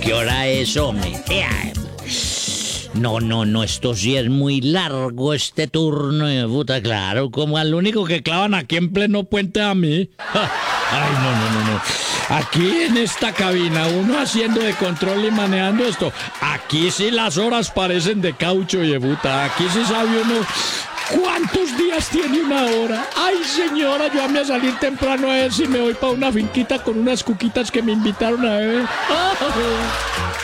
¿Qué hora es, hombre? No, esto sí es muy largo, este turno de puta, claro, como al único que clavan aquí en pleno puente a mí. Ay, no. Aquí en esta cabina, uno haciendo de control y manejando esto, aquí sí las horas parecen de caucho y de puta, aquí sí sabe uno cuántos días tiene una hora. Ay, señora, yo voy a salir temprano a ver si me voy para una finquita con unas cuquitas que me invitaron a beber.